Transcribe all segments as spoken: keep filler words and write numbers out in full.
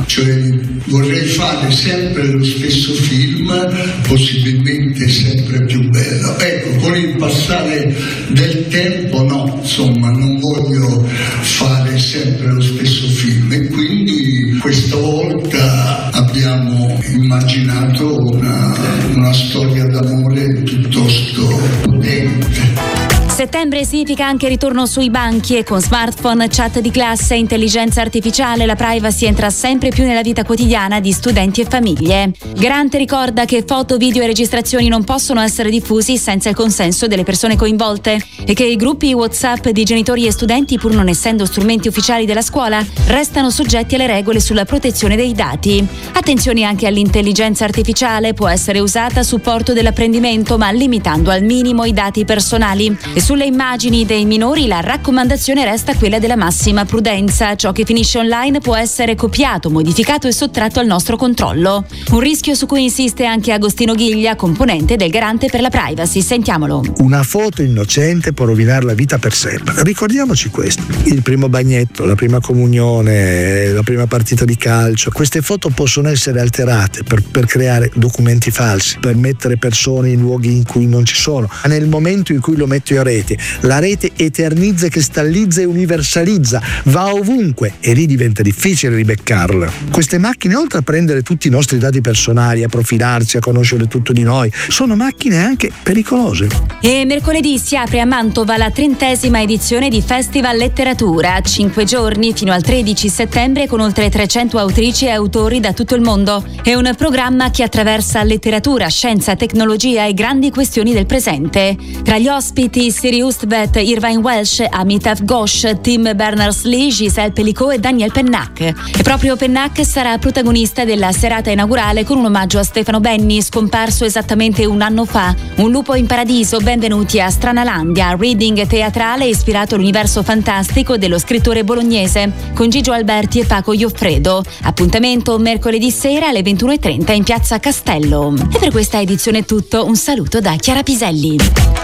cioè vorrei fare sempre lo stesso film, possibilmente sempre più bello. Ecco, con il passare del tempo no, insomma, non voglio fare sempre lo stesso film e quindi questa volta abbiamo immaginato una, una storia d'amore piuttosto potente. Settembre significa anche ritorno sui banchi e con smartphone, chat di classe, intelligenza artificiale, la privacy entra sempre più nella vita quotidiana di studenti e famiglie. Garante ricorda che foto, video e registrazioni non possono essere diffusi senza il consenso delle persone coinvolte e che i gruppi WhatsApp di genitori e studenti, pur non essendo strumenti ufficiali della scuola, restano soggetti alle regole sulla protezione dei dati. Attenzione anche all'intelligenza artificiale, può essere usata a supporto dell'apprendimento ma limitando al minimo i dati personali. E sulle immagini dei minori la raccomandazione resta quella della massima prudenza. Ciò che finisce online può essere copiato, modificato e sottratto al nostro controllo. Un rischio su cui insiste anche Agostino Ghiglia, componente del Garante per la Privacy. Sentiamolo. Una foto innocente può rovinare la vita per sempre. Ricordiamoci questo. Il primo bagnetto, la prima comunione, la prima partita di calcio. Queste foto possono essere alterate per, per creare documenti falsi, per mettere persone in luoghi in cui non ci sono. Ma nel momento in cui lo metto in rete, la rete eternizza, cristallizza e universalizza, va ovunque e lì diventa difficile ribeccarla. Queste macchine, oltre a prendere tutti i nostri dati personali, a profilarsi, a conoscere tutto di noi, sono macchine anche pericolose. E mercoledì si apre a Mantova la trentesima edizione di Festival Letteratura, cinque giorni fino al tredici settembre con oltre trecento autrici e autori da tutto il mondo. È un programma che attraversa letteratura, scienza, tecnologia e grandi questioni del presente. Tra gli ospiti Siri Hustvedt, Irvine Welsh, Amitav Ghosh, Tim Berners-Lee, Gisèle Pelicot e Daniel Pennac. E proprio Pennac sarà protagonista della serata inaugurale con un omaggio a Stefano Benni, scomparso esattamente un anno fa. Un lupo in paradiso, benvenuti a Stranalandia, reading teatrale ispirato all'universo fantastico dello scrittore bolognese, con Gigio Alberti e Paco Gioffredo. Appuntamento mercoledì sera alle ventuno e trenta in Piazza Castello. E per questa edizione è tutto, un saluto da Chiara Piselli.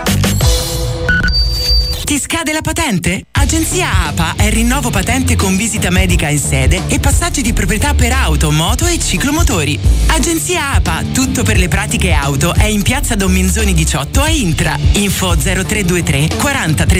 Ti scade la patente? Agenzia A P A è il rinnovo patente con visita medica in sede e passaggi di proprietà per auto, moto e ciclomotori. Agenzia A P A, tutto per le pratiche auto, è in piazza Don Minzoni diciotto a Intra. Info zero tre due tre quaranta trenta